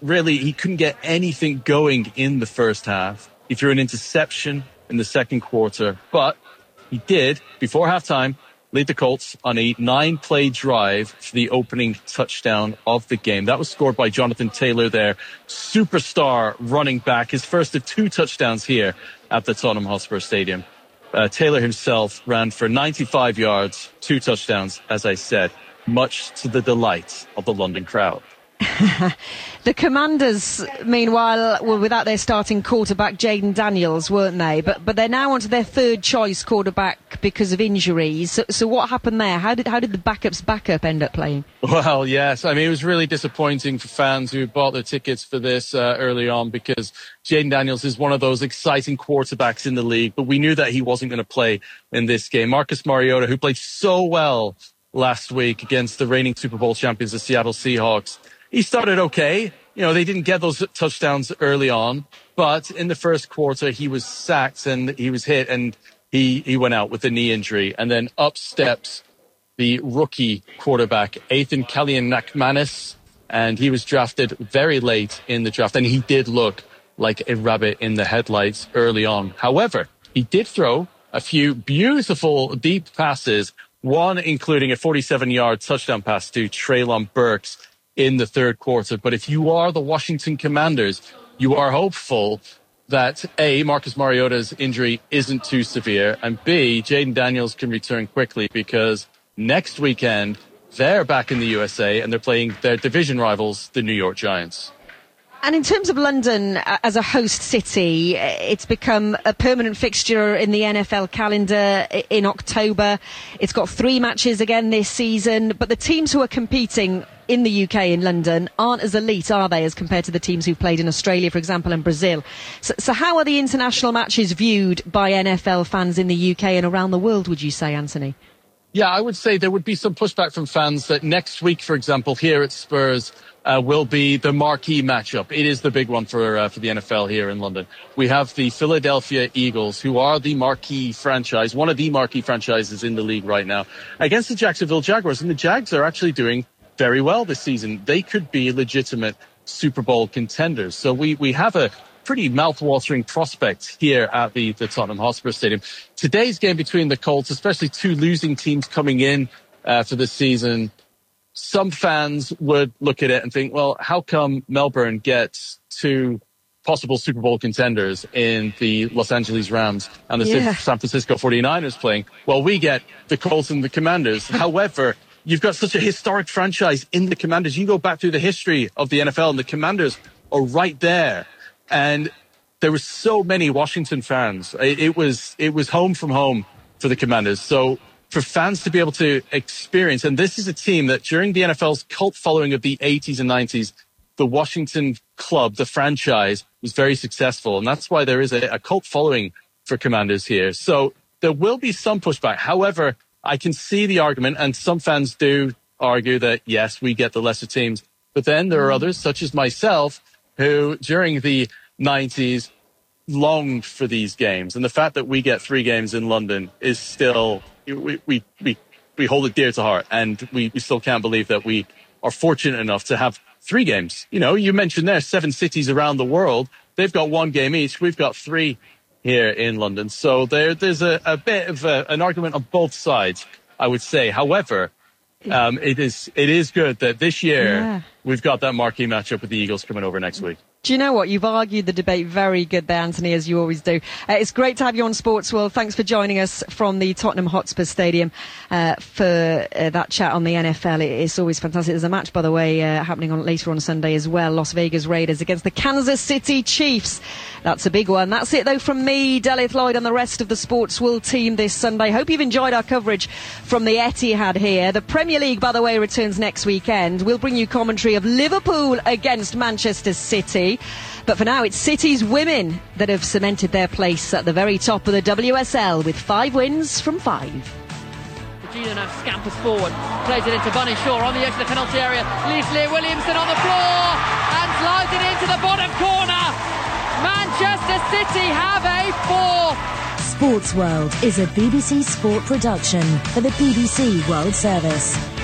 really, he couldn't get anything going in the first half. He threw an interception in the second quarter, but he did, before halftime, lead the Colts on a 9-play drive for the opening touchdown of the game. That was scored by Jonathan Taylor, their superstar running back, his first of 2 touchdowns here at the Tottenham Hotspur Stadium. Taylor himself ran for 95 yards, 2 touchdowns, as I said, much to the delight of the London crowd. The Commanders, meanwhile, were without their starting quarterback, Jayden Daniels, weren't they? But they're now onto their third choice quarterback because of injuries. So what happened there? How did the backup's backup end up playing? Well, yes. I mean, it was really disappointing for fans who bought their tickets for this early on, because Jayden Daniels is one of those exciting quarterbacks in the league. But we knew that he wasn't going to play in this game. Marcus Mariota, who played so well last week against the reigning Super Bowl champions, the Seattle Seahawks, he started okay. You know, they didn't get those touchdowns early on, but in the first quarter, he was sacked and he was hit, and he went out with a knee injury. And then up steps the rookie quarterback, Ethan Kalian-McManus, and he was drafted very late in the draft, and he did look like a rabbit in the headlights early on. However, he did throw a few beautiful deep passes, one including a 47-yard touchdown pass to Treylon Burks in the third quarter. But if you are the Washington Commanders, you are hopeful that A, Marcus Mariota's injury isn't too severe, and B, Jayden Daniels can return quickly, because next weekend they're back in the USA and they're playing their division rivals, the New York Giants. And in terms of London as a host city, it's become a permanent fixture in the NFL calendar in October. It's got 3 matches again this season, but the teams who are competing in the UK in London aren't as elite, are they, as compared to the teams who've played in Australia, for example, and Brazil. So how are the international matches viewed by NFL fans in the UK and around the world, would you say, Anthony? Yeah, I would say there would be some pushback from fans that next week, for example, here at Spurs, will be the marquee matchup. It is the big one for the NFL here in London. We have the Philadelphia Eagles, who are the marquee franchise, one of the marquee franchises in the league right now, against the Jacksonville Jaguars. And the Jags are actually doing very well this season. They could be legitimate Super Bowl contenders. So we have a pretty mouth-watering prospect here at the Tottenham Hotspur Stadium. Today's game between the Colts, especially 2 losing teams coming in for this season, some fans would look at it and think, well, how come Melbourne gets 2 possible Super Bowl contenders in the Los Angeles Rams and the San Francisco 49ers playing? Well, we get the Colts and the Commanders. However, you've got such a historic franchise in the Commanders. You go back through the history of the NFL, and the Commanders are right there. And there were so many Washington fans. It was home from home for the Commanders. So for fans to be able to experience, and this is a team that during the NFL's cult following of the 80s and 90s, the Washington club, the franchise, was very successful. And that's why there is a cult following for Commanders here. So there will be some pushback. However, I can see the argument, and some fans do argue that, yes, we get the lesser teams. But then there are others, such as myself, who during the 90s longed for these games. And the fact that we get 3 games in London is still, we hold it dear to heart. And we still can't believe that we are fortunate enough to have 3 games. You know, you mentioned there 7 cities around the world. They've got 1 game each. We've got 3 here in London. So there's a bit of an argument on both sides, I would say. However, it is good that this year we've got that marquee matchup with the Eagles coming over next week. Do you know what? You've argued the debate very good there, Anthony, as you always do. It's great to have you on Sports World. Thanks for joining us from the Tottenham Hotspur Stadium for that chat on the NFL. It's always fantastic. There's a match, by the way, happening later on Sunday as well. Las Vegas Raiders against the Kansas City Chiefs. That's a big one. That's it, though, from me, Delith Lloyd, and the rest of the Sports World team this Sunday. Hope you've enjoyed our coverage from the Etihad here. The Premier League, by the way, returns next weekend. We'll bring you commentary of Liverpool against Manchester City. But for now, it's City's women that have cemented their place at the very top of the WSL with 5 wins from 5. Regina now scampers forward, plays it into Bunny Shaw on the edge of the penalty area, leaves Leah Williamson on the floor and slides it into the bottom corner. Manchester City have a 4. Sports World is a BBC Sport production for the BBC World Service.